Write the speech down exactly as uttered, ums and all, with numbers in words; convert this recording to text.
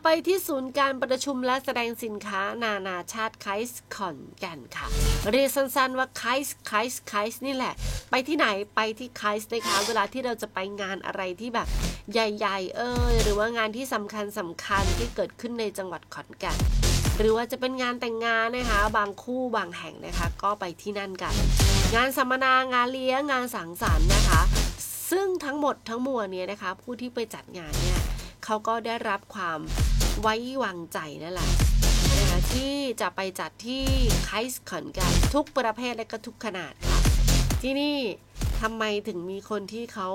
ไปที่ศูนย์การประชุมและแสดงสินค้านานาชาติไคส์ขอนแก่นค่ะเรียกสั้นๆว่าไคส์ไคส์ไคส์นี่แหละไปที่ไหนไปที่ไคส์นะคะเวลาที่เราจะไปงานอะไรที่แบบใหญ่ๆเอ่ยหรือว่างานที่สำคัญสำคัญที่เกิดขึ้นในจังหวัดขอนแก่นหรือว่าจะเป็นงานแต่งงานนะคะบางคู่บางแห่งนะคะก็ไปที่นั่นกันงานสัมมนางานเลี้ยงงานสังสรรค์นะคะซึ่งทั้งหมดทั้งมวลเนี่ยนะคะผู้ที่ไปจัดงานเนี่ยเขาก็ได้รับความไว้วางใจนั่นแหละนะคะที่จะไปจัดที่ไคส์ขอนแก่นทุกประเภทและก็ทุกขนาดค่ะที่นี่ทำไมถึงมีคนที่เขา